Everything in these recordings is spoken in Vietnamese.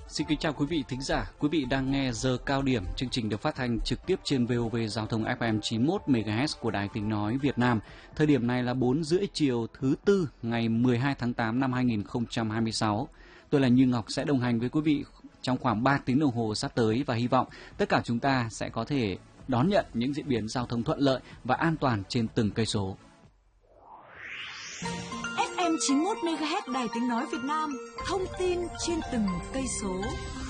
Xin kính chào quý vị thính giả. Quý vị đang nghe Giờ Cao Điểm, chương trình được phát thanh trực tiếp trên VOV Giao thông FM 91 MHz của Đài Tiếng nói Việt Nam. Thời điểm này là 4 rưỡi chiều thứ Tư ngày 12 tháng 8 năm 2026. Tôi là Như Ngọc sẽ đồng hành với quý vị trong khoảng 3 tiếng đồng hồ sắp tới và hy vọng tất cả chúng ta sẽ có thể đón nhận những diễn biến giao thông thuận lợi và an toàn trên từng cây số. FM 91 MHz Đài Tiếng nói Việt Nam, thông tin trên từng cây số.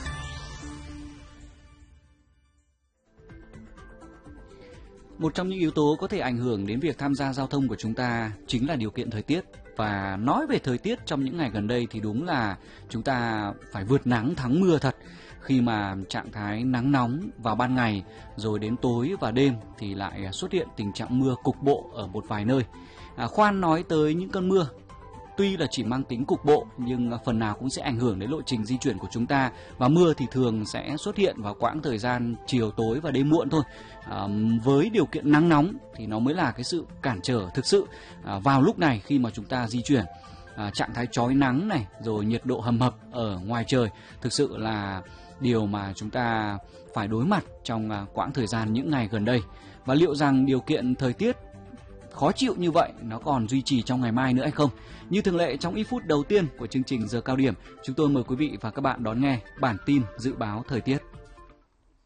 Một trong những yếu tố có thể ảnh hưởng đến việc tham gia giao thông của chúng ta chính là điều kiện thời tiết. Và nói về thời tiết trong những ngày gần đây thì đúng là chúng ta phải vượt nắng thắng mưa thật. Khi mà trạng thái nắng nóng vào ban ngày rồi đến tối và đêm thì lại xuất hiện tình trạng mưa cục bộ ở một vài nơi. Khoan nói tới những cơn mưa, tuy là chỉ mang tính cục bộ nhưng phần nào cũng sẽ ảnh hưởng đến lộ trình di chuyển của chúng ta. Và mưa thì thường sẽ xuất hiện vào quãng thời gian chiều tối và đêm muộn thôi. Với điều kiện nắng nóng thì nó mới là cái sự cản trở thực sự vào lúc này khi mà chúng ta di chuyển. Trạng thái chói nắng này rồi nhiệt độ hầm hập ở ngoài trời thực sự là điều mà chúng ta phải đối mặt trong quãng thời gian những ngày gần đây. Và liệu rằng điều kiện thời tiết khó chịu như vậy nó còn duy trì trong ngày mai nữa hay không? Như thường lệ, trong ít phút đầu tiên của chương trình Giờ Cao Điểm, chúng tôi mời quý vị và các bạn đón nghe bản tin dự báo thời tiết.